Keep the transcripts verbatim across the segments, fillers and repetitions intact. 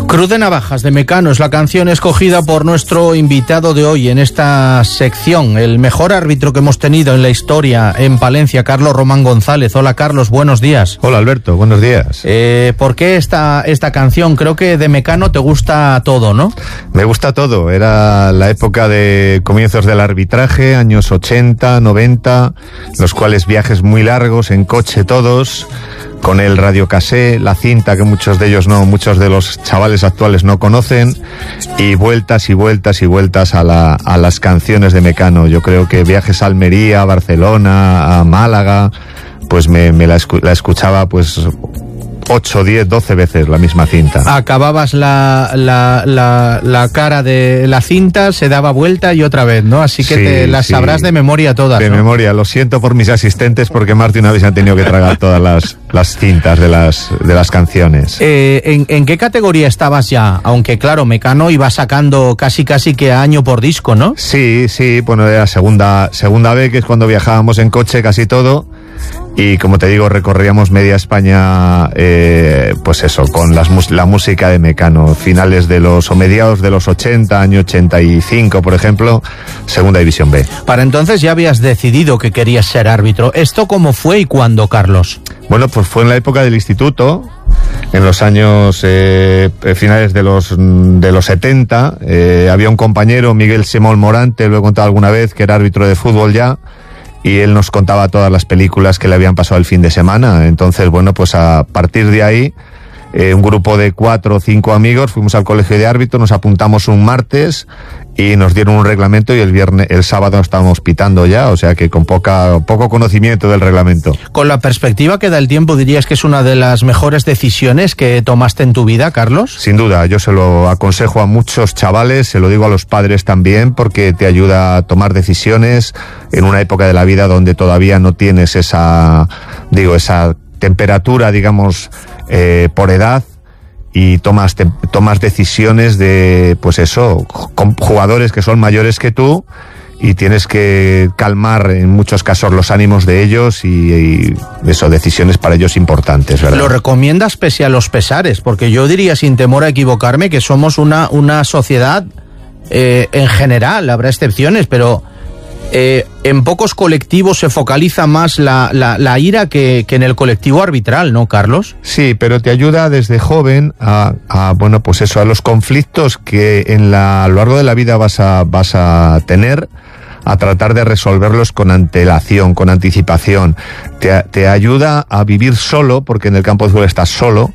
Cruz de Navajas de Mecano es la canción escogida por nuestro invitado de hoy en esta sección, el mejor árbitro que hemos tenido en la historia en Palencia, Carlos Román González. Hola Carlos, buenos días. Hola Alberto, buenos días. Eh, ¿Por qué esta, esta canción? Creo que de Mecano te gusta todo, ¿no? Me gusta todo, era la época de comienzos del arbitraje, años ochenta, noventa, los cuales viajes muy largos, en coche todos, con el radiocasé, la cinta que muchos de ellos no, muchos de los chavales actuales no conocen, y vueltas y vueltas y vueltas a, la, a las canciones de Mecano. Yo creo que viajes a Almería, a Barcelona, a Málaga, pues me, me la, escu- la escuchaba pues ocho, diez, doce veces la misma cinta. Acababas la, la, la, la cara de la cinta, se daba vuelta y otra vez, ¿no? Así que Sí, te las sí. sabrás de memoria todas, De ¿no? memoria, lo siento por mis asistentes porque más de una vez han tenido que tragar todas las, las cintas de las, de las canciones. Eh, ¿en, ¿En qué categoría estabas ya? Aunque claro, Mecano iba sacando casi casi que año por disco, ¿no? Sí, sí, bueno, era segunda, segunda B, que es cuando viajábamos en coche casi todo. Y como te digo, recorríamos media España, eh, pues eso, con las, la música de Mecano, finales de los, o mediados de los ochenta, año ochenta y cinco, por ejemplo, segunda división B. Para entonces ya habías decidido que querías ser árbitro. ¿Esto cómo fue y cuándo, Carlos? Bueno, pues fue en la época del instituto, en los años eh, finales de los de los setenta, eh, había un compañero, Miguel Simón Morante, lo he contado alguna vez, que era árbitro de fútbol ya, y él nos contaba todas las películas que le habían pasado el fin de semana. Entonces, bueno, pues a partir de ahí, eh, un grupo de cuatro o cinco amigos fuimos al colegio de árbitros, nos apuntamos un martes y nos dieron un reglamento, y el viernes, el sábado estábamos pitando ya, o sea que con poca, poco conocimiento del reglamento. Con la perspectiva que da el tiempo, ¿dirías que es una de las mejores decisiones que tomaste en tu vida, Carlos? Sin duda, yo se lo aconsejo a muchos chavales, se lo digo a los padres también, porque te ayuda a tomar decisiones en una época de la vida donde todavía no tienes esa, digo, esa temperatura, digamos, eh, por edad, y tomas, te, tomas decisiones de, pues eso, con jugadores que son mayores que tú, y tienes que calmar en muchos casos los ánimos de ellos, y, y eso, decisiones para ellos importantes, ¿verdad? Lo recomiendas pese a los pesares, porque yo diría, sin temor a equivocarme, que somos una, una sociedad, eh, en general, habrá excepciones, pero eh, en pocos colectivos se focaliza más la, la, la ira que, que en el colectivo arbitral, ¿no, Carlos? Sí, pero te ayuda desde joven a, a bueno, pues eso, a los conflictos que en la, a lo largo de la vida vas a, vas a tener, a tratar de resolverlos con antelación, con anticipación. Te, te ayuda a vivir solo, porque en el campo de fútbol estás solo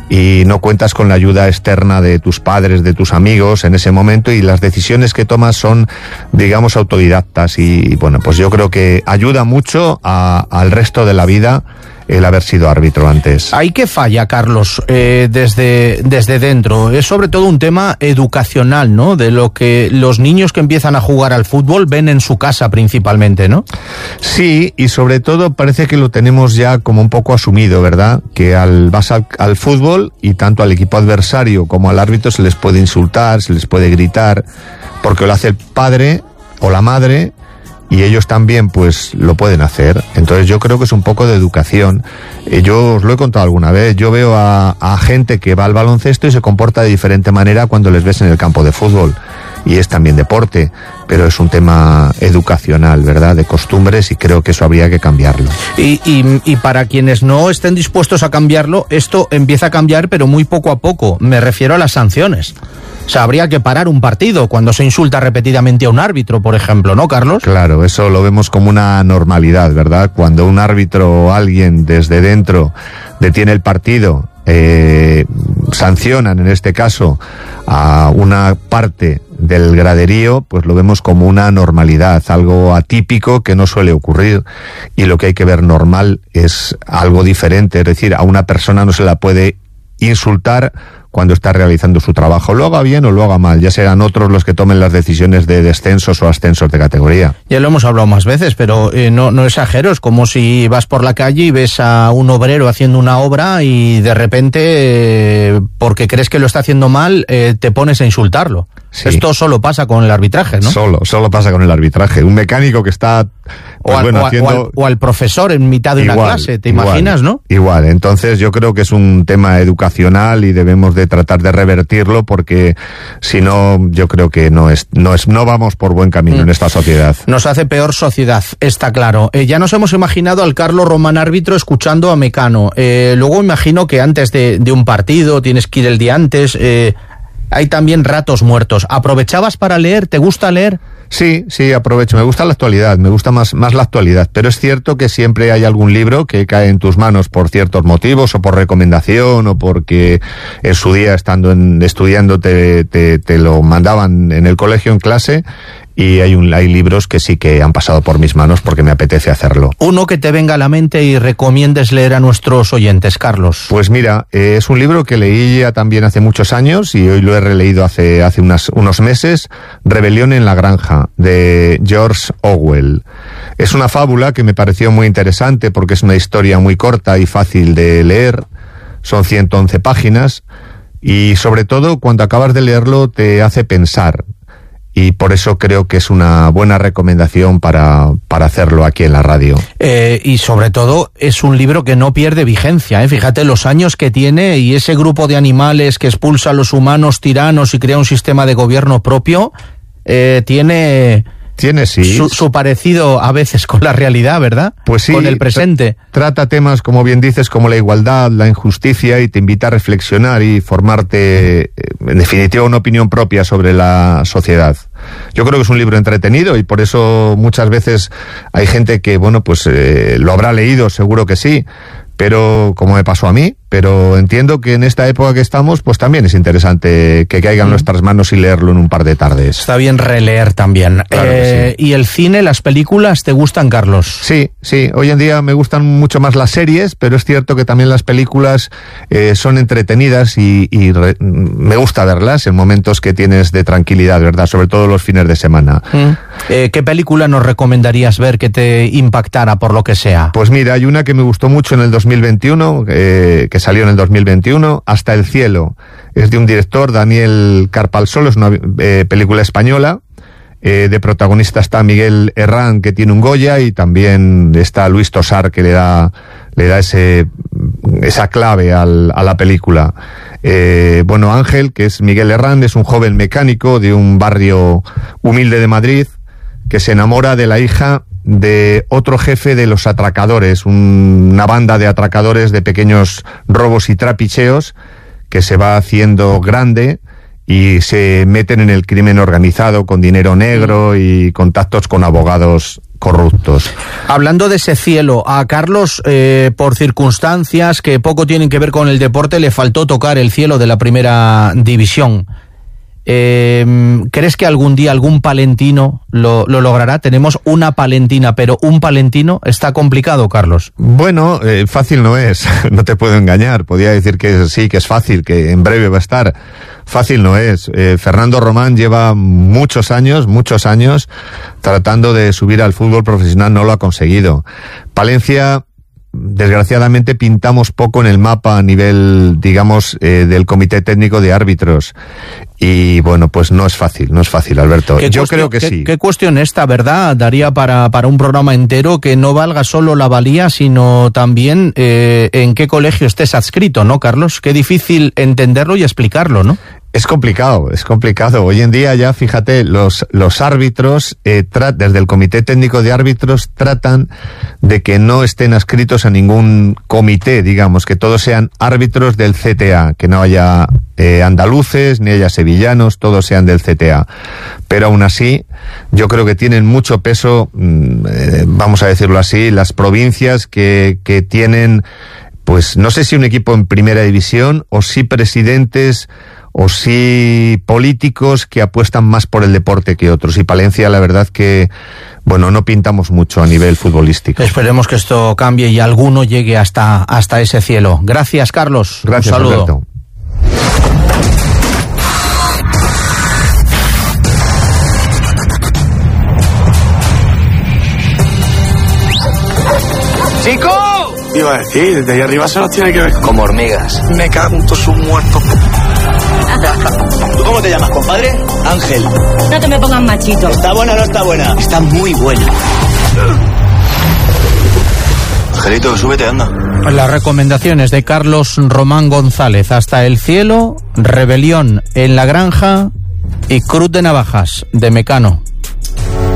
y no cuentas con la ayuda externa de tus padres, de tus amigos en ese momento, y las decisiones que tomas son, digamos, autodidactas, y bueno, pues yo creo que ayuda mucho a, al resto de la vida el haber sido árbitro antes. ¿Hay que falla, Carlos, eh, desde, desde dentro? Es sobre todo un tema educacional, ¿no? De lo que los niños que empiezan a jugar al fútbol ven en su casa principalmente, ¿no? Sí, y sobre todo parece que lo tenemos ya como un poco asumido, ¿verdad? Que al, vas al, al fútbol, y tanto al equipo adversario como al árbitro se les puede insultar, se les puede gritar, porque lo hace el padre o la madre, y ellos también pues lo pueden hacer. Entonces yo creo que es un poco de educación. Eh, yo os lo he contado alguna vez, yo veo a, a gente que va al baloncesto y se comporta de diferente manera cuando les ves en el campo de fútbol, y es también deporte, pero es un tema educacional, ¿verdad? De costumbres, y creo que eso habría que cambiarlo. Y, y, y para quienes no estén dispuestos a cambiarlo, esto empieza a cambiar, pero muy poco a poco. Me refiero a las sanciones. O sea, habría que parar un partido cuando se insulta repetidamente a un árbitro, por ejemplo, ¿no, Carlos? Claro, eso lo vemos como una normalidad, ¿verdad? Cuando un árbitro o alguien desde dentro detiene el partido, eh, sancionan en este caso a una parte del graderío, pues lo vemos como una normalidad, algo atípico que no suele ocurrir, y lo que hay que ver normal es algo diferente. Es decir, a una persona no se la puede insultar cuando está realizando su trabajo, lo haga bien o lo haga mal, ya serán otros los que tomen las decisiones de descensos o ascensos de categoría. Ya lo hemos hablado más veces, pero eh, no, no exagero, es como si vas por la calle y ves a un obrero haciendo una obra y de repente, eh, porque crees que lo está haciendo mal, eh, te pones a insultarlo. Sí. Esto solo pasa con el arbitraje, ¿no? Solo, solo pasa con el arbitraje. Un mecánico que está... Pues o, al, bueno, o, haciendo... o, al, o al profesor en mitad de igual, una clase, ¿te igual, imaginas, no? Igual, entonces yo creo que es un tema educacional y debemos de tratar de revertirlo, porque si no, yo creo que no es, no es, no vamos por buen camino mm. en esta sociedad. Nos hace peor sociedad, está claro. Eh, ya nos hemos imaginado al Carlos Román árbitro escuchando a Mecano. Eh, luego imagino que antes de, de un partido tienes que ir el día antes. Eh, hay también ratos muertos. ¿Aprovechabas para leer? ¿Te gusta leer? Sí, sí, aprovecho. Me gusta la actualidad, me gusta más, más la actualidad, pero es cierto que siempre hay algún libro que cae en tus manos por ciertos motivos, o por recomendación, o porque en su día, estando en, estudiando, te, te, te lo mandaban en el colegio, en clase, y hay, un, hay libros que sí que han pasado por mis manos porque me apetece hacerlo. Uno que te venga a la mente y recomiendes leer a nuestros oyentes, Carlos. Pues mira, eh, es un libro que leí ya también hace muchos años y hoy lo he releído hace, hace unas, unos meses, Rebelión en la Granja, de George Orwell. Es una fábula que me pareció muy interesante porque es una historia muy corta y fácil de leer, son ciento once páginas, y sobre todo cuando acabas de leerlo te hace pensar. Y por eso creo que es una buena recomendación para, para hacerlo aquí en la radio. Eh, y sobre todo es un libro que no pierde vigencia, ¿eh? Fíjate los años que tiene y ese grupo de animales que expulsa a los humanos tiranos y crea un sistema de gobierno propio, eh, tiene... Tiene, sí. Su, su parecido a veces con la realidad, ¿verdad? Pues sí. Con el presente. Tra trata temas, como bien dices, como la igualdad, la injusticia, y te invita a reflexionar y formarte, en definitiva, una opinión propia sobre la sociedad. Yo creo que es un libro entretenido y por eso muchas veces hay gente que, bueno, pues eh, lo habrá leído, seguro que sí, pero como me pasó a mí, pero entiendo que en esta época que estamos, pues también es interesante que caiga en mm. nuestras manos y leerlo en un par de tardes. Está bien releer también. Claro eh, que sí. ¿Y el cine, las películas, te gustan, Carlos? Sí, sí. Hoy en día me gustan mucho más las series, pero es cierto que también las películas eh, son entretenidas y, y re, me gusta verlas en momentos que tienes de tranquilidad, ¿verdad? Sobre todo los fines de semana. Mm. Eh, ¿Qué película nos recomendarías ver que te impactara por lo que sea? Pues mira, hay una que me gustó mucho en el dos mil veintiuno, eh, que salió en el dos mil veintiuno, Hasta el cielo. Es de un director, Daniel Carpalsolo, es una eh, película española. Eh, de protagonista está Miguel Herrán, que tiene un Goya, y también está Luis Tosar, que le da, le da ese, esa clave al, a la película. Eh, bueno, Ángel, que es Miguel Herrán, es un joven mecánico de un barrio humilde de Madrid, que se enamora de la hija de otro jefe de los atracadores, un, una banda de atracadores de pequeños robos y trapicheos que se va haciendo grande y se meten en el crimen organizado con dinero negro y contactos con abogados corruptos. Hablando de ese cielo, a Carlos, eh, por circunstancias que poco tienen que ver con el deporte, le faltó tocar el cielo de la primera división. Eh, ¿Crees que algún día algún palentino lo, lo logrará? Tenemos una palentina, pero un palentino está complicado, Carlos. Bueno, eh, fácil no es, no te puedo engañar. Podría decir que sí, que es fácil, que en breve va a estar. Fácil no es. Eh, Fernando Román lleva muchos años, muchos años tratando de subir al fútbol profesional, no lo ha conseguido. Palencia, desgraciadamente, pintamos poco en el mapa a nivel, digamos, eh, del Comité Técnico de Árbitros. Y bueno, pues no es fácil, no es fácil, Alberto. Yo creo que qué, sí. ¿Qué cuestión esta, verdad? Daría para, para un programa entero que no valga solo la valía, sino también eh, en qué colegio estés adscrito, ¿no, Carlos? Qué difícil entenderlo y explicarlo, ¿no? Es complicado, es complicado. Hoy en día ya, fíjate, los, los árbitros, eh, desde el Comité Técnico de Árbitros, tratan de que no estén adscritos a ningún comité, digamos, que todos sean árbitros del C T A, que no haya eh, andaluces, ni haya sevillanos, todos sean del C T A. Pero aún así, yo creo que tienen mucho peso, eh, vamos a decirlo así, las provincias que, que tienen, pues no sé si un equipo en primera división o si presidentes o sí políticos que apuestan más por el deporte que otros. Y Palencia, la verdad que, bueno, no pintamos mucho a nivel futbolístico. Esperemos que esto cambie y alguno llegue hasta, hasta ese cielo. Gracias, Carlos. Gracias, un saludo. Alberto. ¡Chico! iba a decir, desde ahí arriba se nos tiene que ver como hormigas. Me cago en todos sus muertos. ¿Tú cómo te llamas, compadre? Ángel. No te me pongas machito. ¿Está buena o no está buena? Está muy buena. Angelito, súbete, anda. Las recomendaciones de Carlos Román González: Hasta el cielo, Rebelión en la granja y Cruz de Navajas, de Mecano.